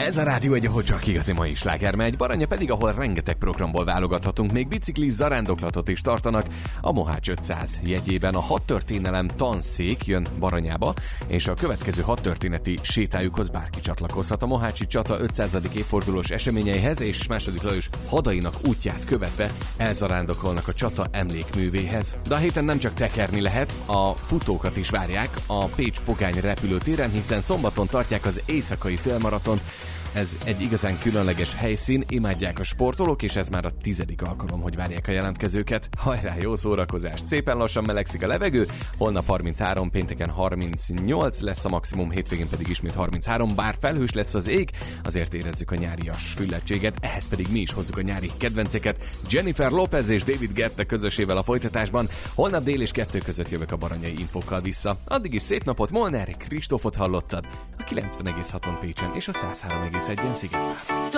Ez a rádió egy, ahol csak igazi mai sláger megy, Baranya pedig, ahol rengeteg programból válogathatunk, még biciklis zarándoklatot is tartanak. A Mohács 500 jegyében a hadtörténelem tanszék jön Baranyába, és a következő hadtörténeti sétájukhoz bárki csatlakozhat. A Mohácsi csata 500. évfordulós eseményeihez és II. Lajos hadainak útját követve elzarándokolnak a csata emlékművéhez. De a héten nem csak tekerni lehet, a futókat is várják a Pécs-Pogány repülőtéren, hiszen szombaton tartják az éjszakai félmaratont. Ez egy igazán különleges helyszín, imádják a sportolók, és ez már a 10. alkalom, hogy várják a jelentkezőket. Hajrá, jó szórakozást! Szépen lassan melegszik a levegő, holnap 33, pénteken 38 lesz a maximum, hétvégén pedig ismét 33, bár felhős lesz az ég, azért érezzük a nyárias füllettséget, ehhez pedig mi is hozzuk a nyári kedvenceket. Jennifer Lopez és David Guetta közösével a folytatásban. Holnap dél és 2 között jövök a baranyai infókkal vissza. Addig is szép napot, Molnár Kristófot hallottad, a 90,6-on Pécsen és a 103,1-en Szigetvár.